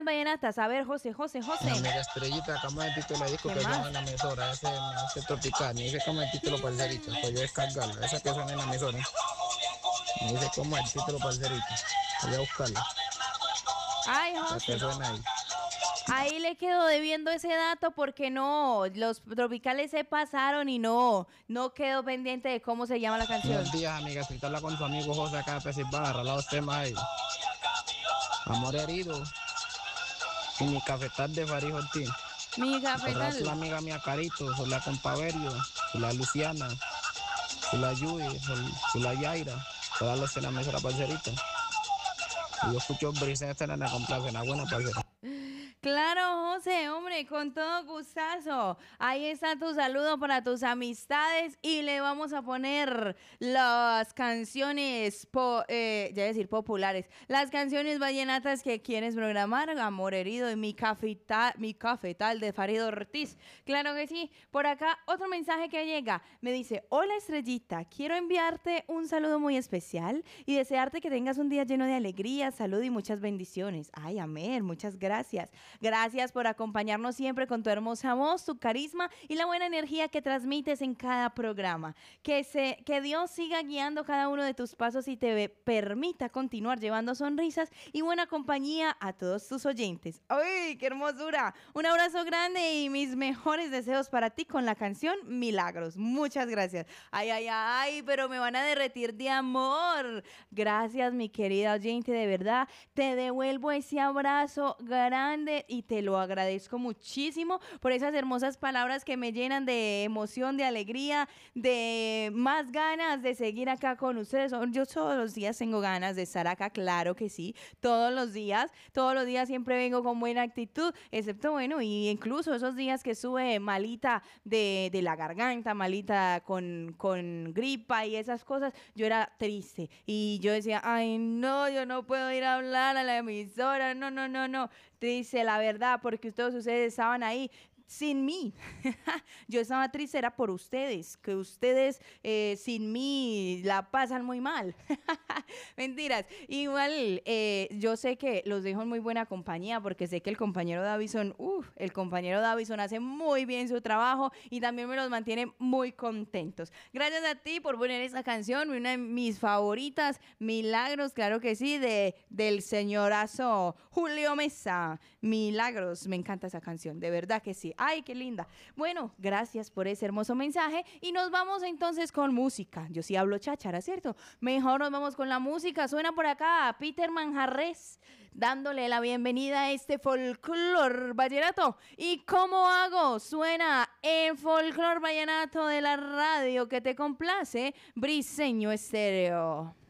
vallenatas. A ver, José, José, José. La mega estrellita, como el título de disco ¿Qué que más? suena en la emisora, ese tropical, me dice como el título parcerito, pues yo descargarla, esa que suena en la emisora, me dice como el título parcerito, voy a buscarla, Ay, la que José. suena ahí. Ahí le quedo debiendo ese dato porque no, los tropicales se pasaron y no quedó pendiente de cómo se llama la Buenos canción. días, amiga, citarla con su amigo José acá de Pesis Barra, los temas ahí, Amor Herido y Mi Cafetal de Farid Ortiz. Mi Para cafetal. la amiga mía Carito, soy la Compaverio, soy la Luciana, soy la Yui, soy la Yaira, todas las en la mesa la parcerita. Y yo escucho brisa esta en la complace, la buena parcera. Claro, José, hombre, con todo gustazo. Ahí está tu saludo para tus amistades y le vamos a poner las canciones, ya decir populares, las canciones vallenatas que quieres programar, Amor Herido y mi cafetal de Farid Ortiz. Claro que sí. Por acá otro mensaje que llega. Me dice, hola Estrellita, quiero enviarte un saludo muy especial y desearte que tengas un día lleno de alegría, salud y muchas bendiciones. Ay, amén, muchas gracias. Gracias por acompañarnos siempre con tu hermosa voz, tu carisma y la buena energía que transmites en cada programa. Que Dios siga guiando cada uno de tus pasos y te permita continuar llevando sonrisas y buena compañía a todos tus oyentes. ¡Ay, qué hermosura! Un abrazo grande y mis mejores deseos para ti con la canción Milagros. Muchas gracias. Ay, ay, ay, pero me van a derretir de amor. Gracias, mi querida oyente, de verdad. Te devuelvo ese abrazo grande y te lo agradezco muchísimo por esas hermosas palabras que me llenan de emoción, de alegría, de más ganas de seguir acá con ustedes. Yo todos los días tengo ganas de estar acá, claro que sí, todos los días siempre vengo con buena actitud, excepto bueno, y incluso esos días que estuve malita de la garganta, malita con gripa y esas cosas, yo era triste y yo decía, ay no, yo no puedo ir a hablar a la emisora, no, no, no, no, triste la verdad, porque todos ustedes estaban ahí sin mí. Yo estaba triste, era por ustedes, que ustedes sin mí la pasan muy mal. Mentiras. Igual, yo sé que los dejo en muy buena compañía porque sé que el compañero Davison hace muy bien su trabajo y también me los mantiene muy contentos. Gracias a ti por poner esa canción, una de mis favoritas, Milagros, claro que sí, del señorazo Julio Mesa. Milagros, me encanta esa canción, de verdad que sí. Ay, qué linda. Bueno, gracias por ese hermoso mensaje y nos vamos entonces con música. Yo sí hablo cháchara, ¿cierto? Mejor nos vamos con la música. Suena por acá a Peter Manjarres dándole la bienvenida a este folclor vallenato. ¿Y cómo hago? Suena en folclor vallenato de la radio que te complace, Briseño Estéreo.